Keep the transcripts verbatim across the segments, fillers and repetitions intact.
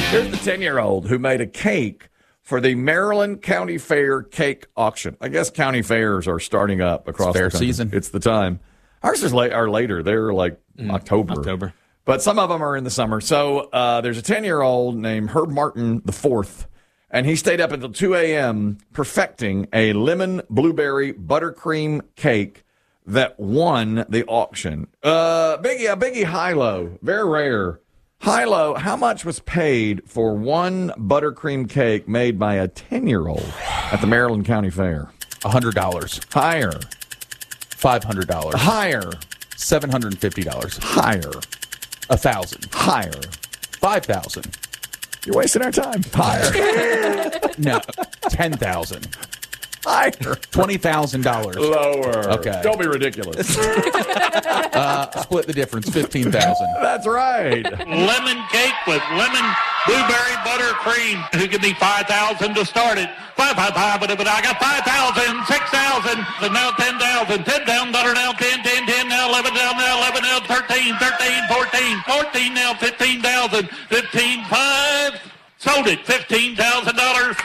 Here's the ten-year-old who made a cake for the Maryland County Fair cake auction. I guess county fairs are starting up across It's fair the country. season. It's the time. Ours is late, are later. They're like mm, October. October. But some of them are in the summer. So uh, there's a ten-year-old named Herb Martin the fourth, and he stayed up until two a.m. perfecting a lemon blueberry buttercream cake that won the auction. Uh, Biggie, a Biggie high-low, very rare. High-low, how much was paid for one buttercream cake made by a ten-year-old at the Maryland County Fair? one hundred dollars. Higher. five hundred dollars. Higher. seven hundred fifty dollars. Higher. one thousand dollars. Higher. five thousand dollars. You're wasting our time. Higher. No, ten thousand dollars. Higher. twenty thousand dollars. Lower. Okay. Don't be ridiculous. Uh, split the difference, fifteen thousand dollars. That's right. Lemon cake with lemon blueberry buttercream. Who give me five thousand to start it? Five, five, five, but I got five thousand, six thousand, and now ten thousand, ten down, butter now, ten, ten, ten, now eleven down, now eleven now, thirteen, thirteen, fourteen, fourteen now, fifteen thousand, fifteen, five. Sold it, fifteen thousand dollars.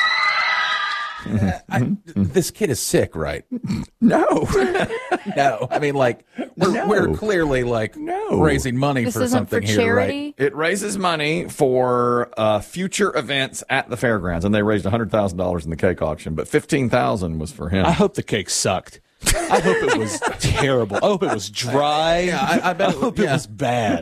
I, this kid is sick, right? No. No. I mean, like, we're, No. we're clearly, like, No. raising money This for isn't something for here, charity? right? It raises money for uh, future events at the fairgrounds, and they raised one hundred thousand dollars in the cake auction, but fifteen thousand dollars was for him. I hope the cake sucked. I hope it was terrible. I hope it was dry. Yeah, I, I bet I hope it yeah. was bad.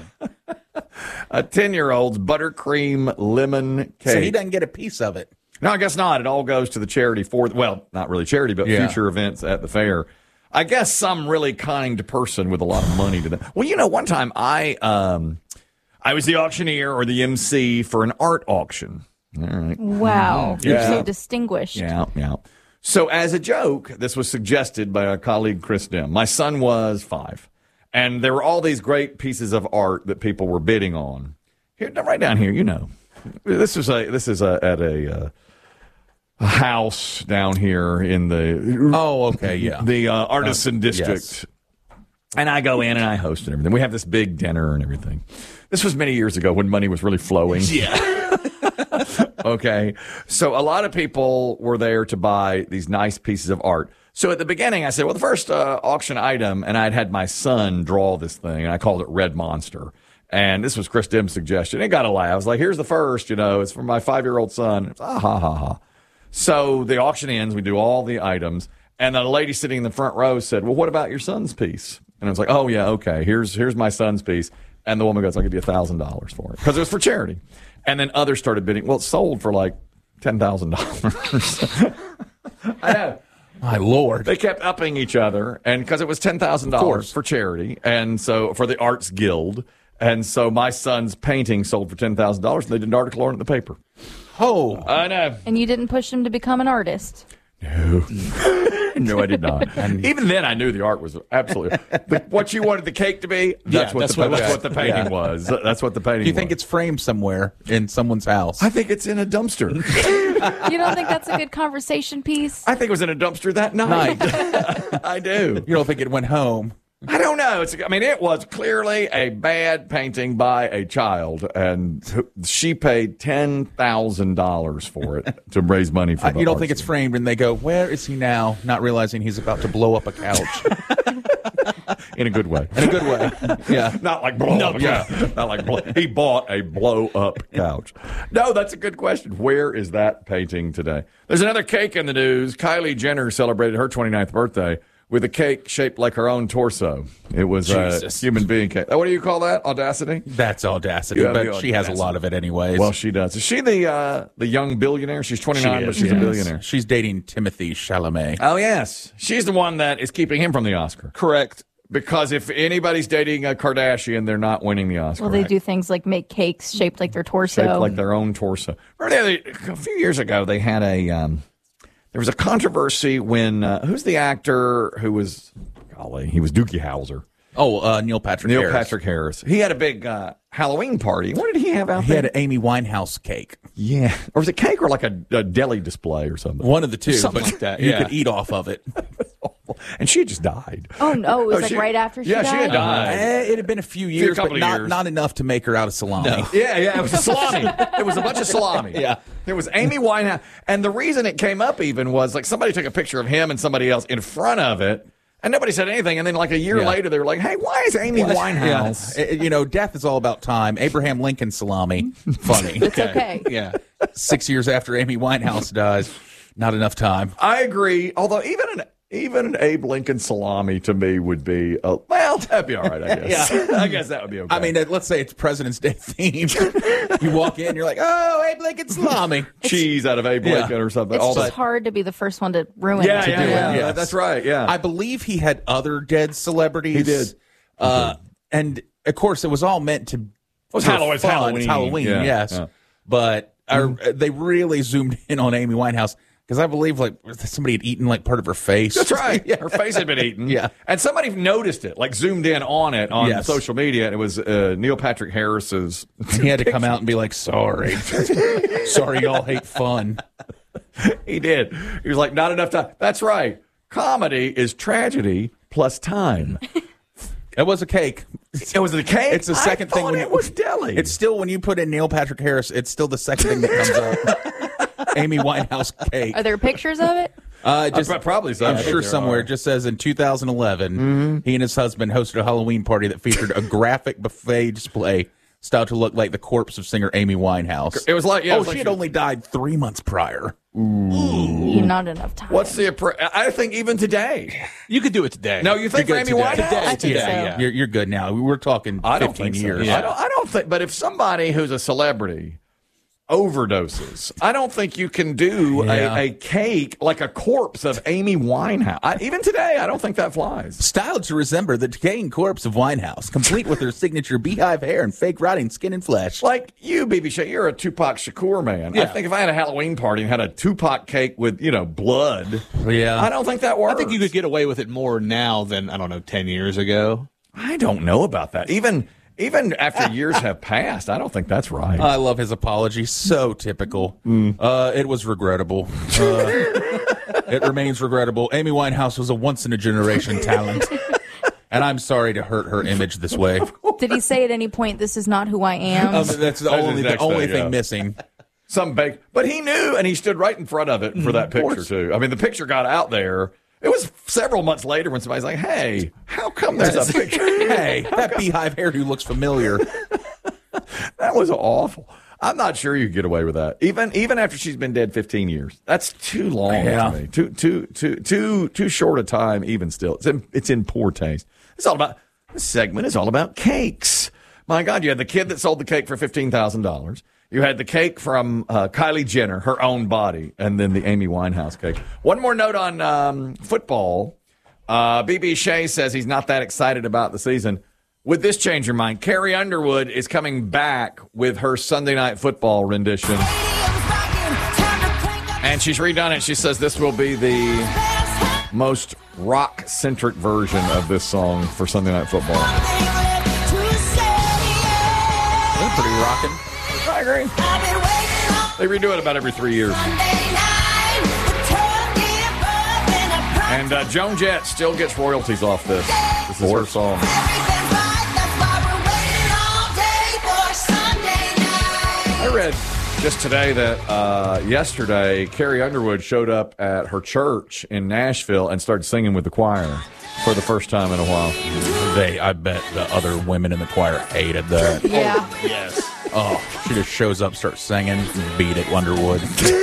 A ten-year-old's buttercream lemon cake. So he doesn't get a piece of it. No, I guess not. It all goes to the charity for, well, not really charity, but Yeah. future events at the fair. I guess some really kind person with a lot of money to them. Well, you know, one time I um, I was the auctioneer or the M C for an art auction. All right. Wow. You're Yeah. so distinguished. Yeah, yeah. So as a joke, this was suggested by our colleague Chris Dim. My son was five, and there were all these great pieces of art that people were bidding on. Here, right down here, you know. This is a this is a, at a, uh, a house down here in the Oh, okay, yeah. the uh, artisan Uh, district. yes. And I go in and I host and everything. We have this big dinner and everything. This was many years ago when money was really flowing. Yeah. Okay. So a lot of people were there to buy these nice pieces of art. So at the beginning, I said, well, the first uh, auction item, and I'd had my son draw this thing, and I called it Red Monster. And this was Chris Dim's suggestion. It got a laugh. I was like, here's the first, you know, it's for my five-year-old son. It's, ah, ha, ha, ha. So the auction ends. We do all the items. And then a lady sitting in the front row said, well, what about your son's piece? And I was like, oh, yeah, okay. Here's here's my son's piece. And the woman goes, I'll give you one thousand dollars for it. Because it was for charity. And then others started bidding. Well, it sold for like ten thousand dollars. I know. My Lord. They kept upping each other. And because it was ten thousand dollars for charity. And so for the Arts Guild. And so my son's painting sold for ten thousand dollars. And they did an article on it in the paper. Oh. I know. And you didn't push him to become an artist. No. No, I did not. And even then, I knew the art was absolutely the, what you wanted the cake to be. That's Yeah, what that's the what- that's okay. what the painting Yeah. was. That's what the painting. Do you think was. it's framed somewhere in someone's house? I think it's in a dumpster. You don't think that's a good conversation piece? I think it was in a dumpster that night. I do. You don't think it went home? I don't know. It's, I mean, it was clearly a bad painting by a child, and she paid ten thousand dollars for it to raise money for. Uh, The you don't arts think it's Guild. framed and they go, where is he now? Not realizing he's about to blow up a couch. in a good way. In a good way. Yeah. Not like blow up. Yeah. Not like blow. He bought a blow up couch. No, that's a good question. Where is that painting today? There's another cake in the news. Kylie Jenner celebrated her twenty-ninth birthday with a cake shaped like her own torso. It was a Jesus. human being cake. What do you call that? Audacity? That's audacity, Yeah, but the she has a audacity. lot of it anyways. Well, she does. Is she the uh, the young billionaire? She's twenty-nine, She but is, she's a yes. billionaire. She's dating Timothy Chalamet. Oh, yes. She's the one that is keeping him from the Oscar. Correct. Because if anybody's dating a Kardashian, they're not winning the Oscar. Well, they right? do things like make cakes shaped like their torso. Shaped like their own torso. Remember, the other- a few years ago, they had a um, there was a controversy when uh, who's the actor who was golly he was Doogie Howser, Oh, uh, Neil Patrick Neil Harris. Patrick Harris. He had a big uh, Halloween party. What did he have out He there? had an Amy Winehouse cake. yeah, or was it cake or like a, a deli display or something? One of the two. Something but like that, You yeah. could eat off of it. And she had just died. Oh, no. It was Oh, like she- right after she yeah, died? she had died. Eh, it had been a few years, couple but of not, years. not enough to make her out of salami. Yeah, yeah, it was a salami. It was a bunch of salami. Yeah. It was Amy Winehouse. And the reason it came up even was like somebody took a picture of him and somebody else in front of it, and nobody said anything. And then like a year Yeah. later, they were like, hey, why is Amy Winehouse? Yeah. Eh, You know, death is all about time. Abraham Lincoln salami, funny. It's okay. Yeah. Six years after Amy Winehouse dies, not enough time. I agree. Although even an even an Abe Lincoln salami to me would be, uh, well, that'd be all right, I guess. I guess that would be okay. I mean, uh, let's say it's President's Day themed. You walk in, you're like, oh, Abe Lincoln salami. cheese out of Abe Yeah. Lincoln or something. It's All just that. hard to be the first one to ruin Yeah, it. yeah, do yeah, it, yeah. yes. That's right. Yeah. I believe he had other dead celebrities. He did. Uh, and of course, it was all meant to. was for Halloween- it's fun. Halloween. It's Halloween, Yeah, yes. yeah. But uh, they really zoomed in on Amy Winehouse because I believe like somebody had eaten like part of her face. That's right. Yeah. Her face had been eaten. Yeah. And somebody noticed it, like zoomed in on it on Yes. social media, and it was uh, Neil Patrick Harris's. He had to come out and be like, sorry. sorry, y'all hate fun. He did. He was like, not enough time. That's right. Comedy is tragedy plus time. It was a cake. It was the cake. It's the second I thing thought when it you- was deli. It's still when you put in Neil Patrick Harris, it's still the second thing that comes up. Amy Winehouse cake. Are there pictures of it? Uh, just, Uh, probably so. I I'm think sure there somewhere. are. It just says in two thousand eleven, he and his husband hosted a Halloween party that featured a graphic buffet display styled to look like the corpse of singer Amy Winehouse. It was like, yeah. it oh, was she like had only died three months prior. You not enough time. What's the? appro- I think even today. You could do it today. No, you think for You're Amy good Winehouse? today. Today, I think today, so. yeah. You're, you're good now. We're talking I don't fifteen think so. years. I don't. I don't think. But if somebody who's a celebrity overdoses, I don't think you can do Yeah. a, a cake like a corpse of Amy Winehouse. I, even today, I don't think that flies. Styled to resemble the decaying corpse of Winehouse, complete with her signature beehive hair and fake rotting skin and flesh. Like you, B B Shay, you're a Tupac Shakur man. I Yeah. think if I had a Halloween party and had a Tupac cake with, you know, blood, Yeah. I don't think that works. I think you could get away with it more now than, I don't know, ten years ago. I don't know about that. Even even after years have passed, I don't think that's right. I love his apology. So typical. Uh, it was regrettable. Uh, it remains regrettable. Amy Winehouse was a once in a generation talent. And I'm sorry to hurt her image this way. Did he say at any point, this is not who I am? Um, that's the That's only, his the next only thing, thing yeah. missing. Some bake, but he knew, and he stood right in front of it for that picture too. I mean, the picture got out there. It was several months later when somebody's like, "Hey, how come there's a picture?" Hey, that beehive hairdo looks familiar. That was awful. I'm not sure you could get away with that, even even after she's been dead fifteen years. That's too long Yeah. to me. Too too too too too short a time. Even still, it's in, it's in poor taste. It's all about this segment is all about cakes. My God, you had the kid that sold the cake for fifteen thousand dollars. You had the cake from uh, Kylie Jenner, her own body, and then the Amy Winehouse cake. One more note on um, football. Uh, B B Shea says he's not that excited about the season. Would this change your mind? Carrie Underwood is coming back with her Sunday Night Football rendition. And she's redone it. She says this will be the most rock-centric version of this song for Sunday Night Football. They're pretty rocking. I agree. They redo it about every three years. And uh, Joan Jett still gets royalties off this. This is her song. I read just today that uh, yesterday Carrie Underwood showed up at her church in Nashville and started singing with the choir for the first time in a while. They, I bet the other women in the choir hated that. yeah. Yes. Oh, she just shows up, starts singing, beat it, Underwood.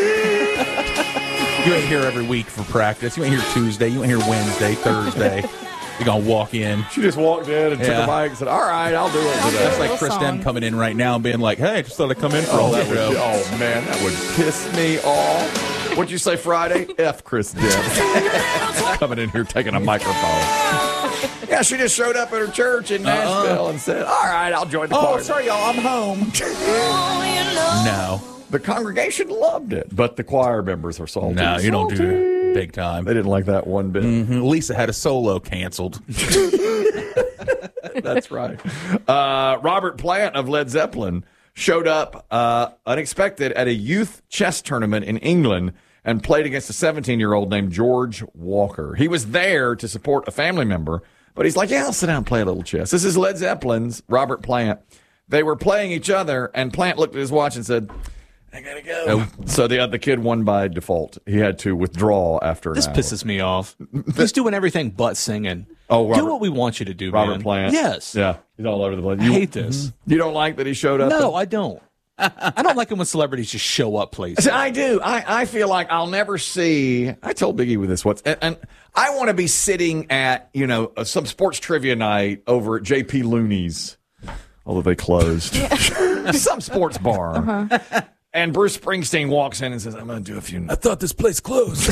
You ain't here every week for practice. You ain't here Tuesday. You ain't here Wednesday, Thursday. You're going to walk in. She just walked in and Yeah. took a mic and said, all right, I'll do it I'll do today. That's it. like Little Chris song. Dem coming in right now and being like, hey, just thought I'd come in for all Oh, that that would, show. oh, man, that would piss me off. What'd you say Friday? F Chris Dem. Coming in here taking a microphone. Yeah, she just showed up at her church in Nashville and said, all right, I'll join the Oh, choir. sorry, y'all, I'm home. No. The congregation loved it, but the choir members are salty. No, you don't do Salty. that. Big time. They didn't like that one bit. Mhm. Lisa had a solo canceled. That's right. Uh, Robert Plant of Led Zeppelin showed up uh, unexpected at a youth chess tournament in England and played against a seventeen-year-old named George Walker. He was there to support a family member, but he's like, yeah, I'll sit down and play a little chess. This is Led Zeppelin's Robert Plant. They were playing each other, and Plant looked at his watch and said, I gotta go. Nope. So the, the kid won by default. He had to withdraw after an This hour. pisses me off. He's doing everything but singing. Oh, Robert- do what we want you to do, Robert man. Plant. Yes. Yeah, he's all over the place. I You, hate this. you don't like that he showed up? No, I don't. I don't like it when celebrities just show up places. I do. I, I feel like I'll never see. I told Biggie with this once, and, and I want to be sitting at, you know, uh, some sports trivia night over at J P Looney's, although they closed. Some sports bar. Uh-huh. And Bruce Springsteen walks in and says, I'm going to do a few. I thought this place closed.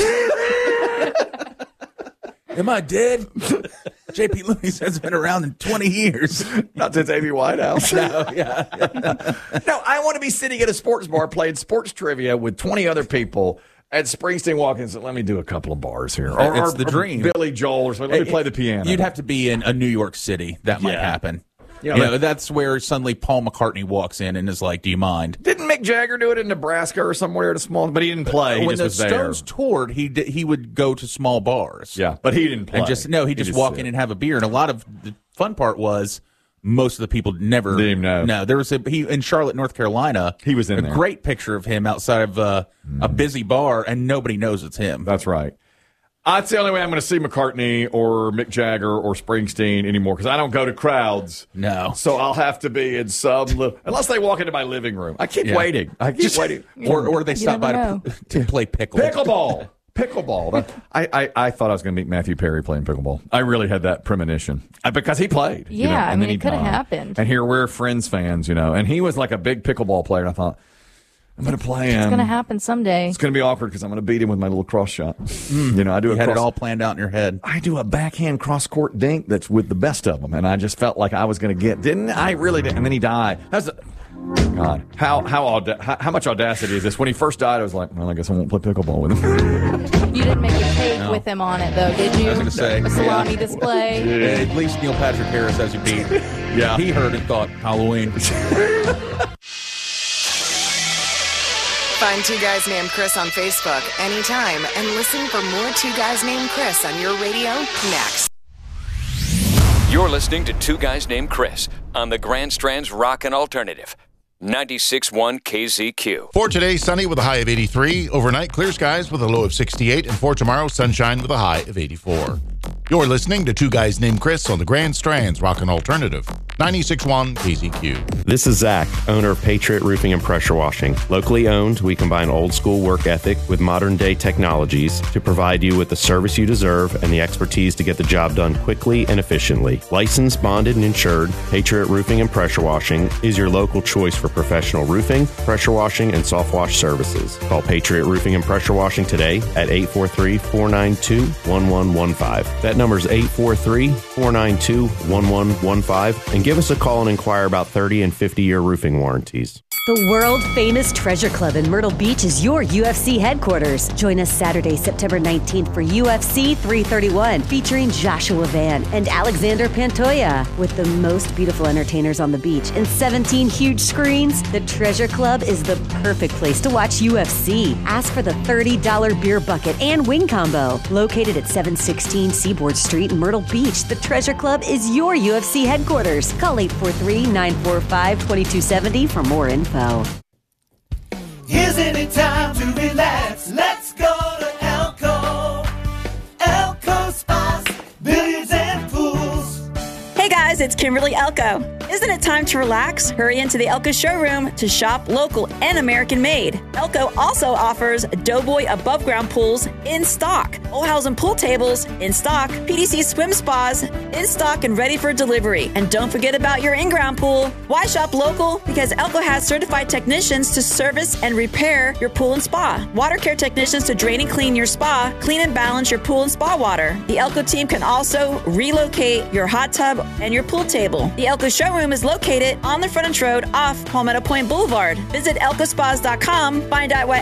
Am I dead? J P Looney's has been around in twenty years. Not since Amy Whitehouse. No, yeah. No, I want to be sitting at a sports bar playing sports trivia with twenty other people. And Springsteen walks in and says, let me do a couple of bars here. Or, It's or- the or dream. Billy Joel or something. Let me play the piano. You'd have to be in a New York City. That might Yeah. happen. Yeah, You but- know, that's where suddenly Paul McCartney walks in and is like, do you mind? Didn't Mick Jagger do it in Nebraska or somewhere at a small, but he didn't play. He when just the was there. Stones toured, he d- he would go to small bars. Yeah, but he didn't play. And just, no, he'd just walk sit. in and have a beer. And a lot of the fun part was most of the people never Didn't even know. No, there was a, he in Charlotte, North Carolina. He was in a there. great picture of him outside of uh, a busy bar, and nobody knows it's him. That's right. That's the only way I'm going to see McCartney or Mick Jagger or Springsteen anymore because I don't go to crowds. No. So I'll have to be in some little, unless they walk into my living room. I keep Yeah. waiting. I keep waiting. or or they You stop by never to, to play pickle. Pickleball. Pickleball. That- I, I, I thought I was going to meet Matthew Perry playing pickleball. I really had that premonition Uh, because he played. you Yeah, know, I and mean, then he it coulda died. happened. And here we're Friends fans, you know, and he was like a big pickleball player. And I thought, I'm going to play him. It's going to happen someday. It's going to be awkward because I'm going to beat him with my little cross shot. You know, I do You a had cross, it all planned out in your head. I do a backhand cross court dink that's with the best of them, and I just felt like I was going to get. Didn't I? Really did. And then he died. That's a, God, how how, auda- how how much audacity is this? When he first died, I was like, well, I guess I won't play pickleball with him. You didn't make a cake with him on it, though, did you? I was gonna say, a salami display. At least Neil Patrick Harris has you beat. Yeah. He heard and thought Halloween. Find Two Guys Named Chris on Facebook anytime and listen for more Two Guys Named Chris on your radio next. You're listening to Two Guys Named Chris on the Grand Strand's Rockin' Alternative, ninety-six point one K Z Q. For today, sunny with a high of eighty-three. Overnight, clear skies with a low of sixty-eight. And for tomorrow, sunshine with a high of eighty-four. You're listening to Two Guys Named Chris on the Grand Strand's Rockin' Alternative, ninety-six point one K Z Q. This is Zach, owner of Patriot Roofing and Pressure Washing. Locally owned, we combine old school work ethic with modern day technologies to provide you with the service you deserve and the expertise to get the job done quickly and efficiently. Licensed, bonded, and insured, Patriot Roofing and Pressure Washing is your local choice for professional roofing, pressure washing, and soft wash services. Call Patriot Roofing and Pressure Washing today at eight four three, four nine two, one one one five. That number is eight four three, four nine two, one one one five, and give us a call and inquire about thirty and fifty year roofing warranties. The world-famous Treasure Club in Myrtle Beach is your U F C headquarters. Join us Saturday, September nineteenth for U F C three thirty-one, featuring Joshua Van and Alexander Pantoja. With the most beautiful entertainers on the beach and seventeen huge screens, the Treasure Club is the perfect place to watch U F C. Ask for the thirty dollars beer bucket and wing combo. Located at seven sixteen Seaboard Street in Myrtle Beach, the Treasure Club is your U F C headquarters. Call eight four three, nine four five, two two seven zero for more info. Isn't it time to relax? Let's go to Elko. Elko Spas, billiards and pools. Hey guys, it's Kimberly Elko. Isn't it time to relax? Hurry into the Elko showroom to shop local and American made. Elko also offers Doughboy above ground pools in stock, Ohlhausen pool tables in stock, P D C swim spas in stock and ready for delivery. And don't forget about your in-ground pool. Why shop local? Because Elko has certified technicians to service and repair your pool and spa. Water care technicians to drain and clean your spa, clean and balance your pool and spa water. The Elko team can also relocate your hot tub and your pool table. The Elko showroom is located on the frontage road off Palmetto Point Boulevard. Visit elko spas dot com, find out what